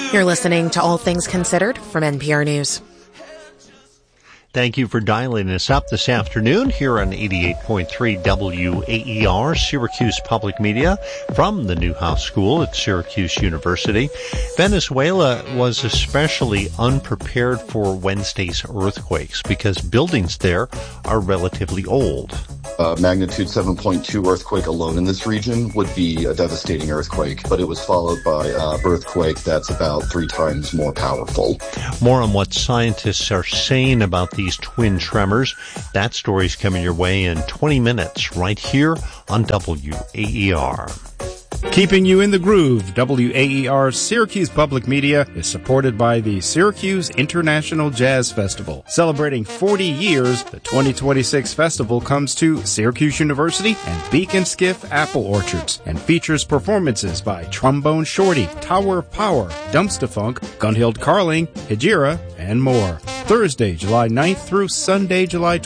You're listening to All Things Considered from NPR News. Thank you for dialing us up this afternoon here on 88.3 WAER, Syracuse Public Media, from the Newhouse School at Syracuse University. Venezuela was especially unprepared for Wednesday's earthquakes because buildings there are relatively old. Magnitude 7.2 earthquake alone in this region would be a devastating earthquake, but it was followed by an earthquake that's about 3 times more powerful. More on what scientists are saying about these twin tremors. That story's coming your way in 20 minutes right here on WAER. Keeping you in the groove, WAER Syracuse Public Media is supported by the Syracuse International Jazz Festival. Celebrating 40 years, the 2026 festival comes to Syracuse University and Beacon Skiff Apple Orchards and features performances by Trombone Shorty, Tower of Power, Dumpsta-Funk, Gunhild Carling, Hejira, and more. Thursday, July 9th through Sunday, July